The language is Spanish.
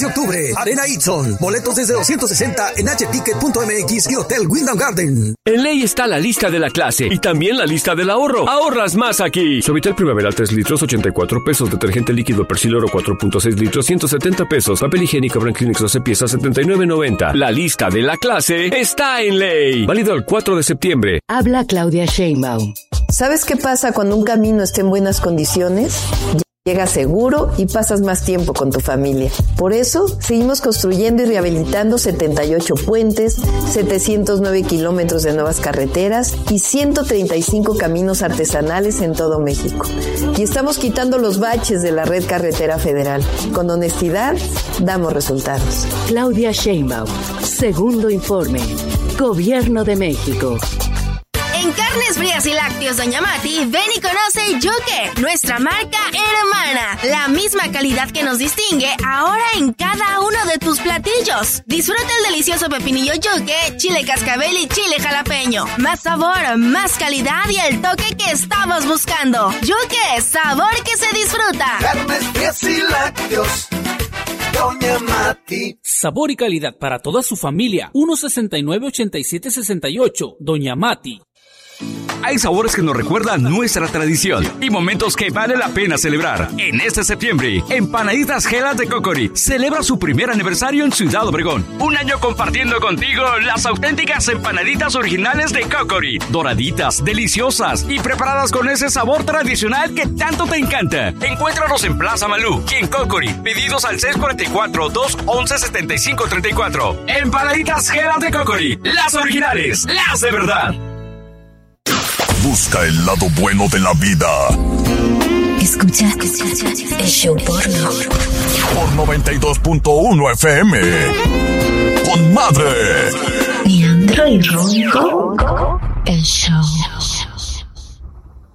de octubre, Arena Itzon. Boletos desde 260 en hticket.mx y Hotel Wyndham Garden. En Ley está la lista de la clase y también la lista del ahorro. Ahorras más aquí. Suavitel Primaveral 3 litros, 84 pesos. Detergente líquido Persil Oro 4.6 litros, 170 pesos. Papel higiénico Brand Kleenex 12 piezas, 79.90. La lista de la clase está en Ley. Válido el 4 de septiembre. Habla Claudia Sheinbaum. ¿Sabes qué pasa cuando un camino está en buenas condiciones? Llegas seguro y pasas más tiempo con tu familia. Por eso, seguimos construyendo y rehabilitando 78 puentes, 709 kilómetros de nuevas carreteras y 135 caminos artesanales en todo México. Y estamos quitando los baches de la red carretera federal. Con honestidad, damos resultados. Claudia Sheinbaum, segundo informe. Gobierno de México. En Carnes Frías y Lácteos Doña Mati, ven y conoce Yuque, nuestra marca hermana. La misma calidad que nos distingue ahora en cada uno de tus platillos. Disfruta el delicioso pepinillo Yuque, chile cascabel y chile jalapeño. Más sabor, más calidad y el toque que estamos buscando. Yuque, sabor que se disfruta. Carnes Frías y Lácteos Doña Mati. Sabor y calidad para toda su familia. 169-8768. Doña Mati. Hay sabores que nos recuerdan nuestra tradición y momentos que vale la pena celebrar. En este septiembre, Empanaditas Gelas de Cocori celebra su primer aniversario en Ciudad Obregón. Un año compartiendo contigo las auténticas empanaditas originales de Cocori. Doraditas, deliciosas y preparadas con ese sabor tradicional que tanto te encanta. Encuéntranos en Plaza Malú y en Cocori. Pedidos al 644-211-7534. Empanaditas Gelas de Cocori. Las originales, las de verdad. Busca el lado bueno de la vida. Escucha el show porno. Por 92.1 FM. Con Madre. Leandro y Rónico. El show.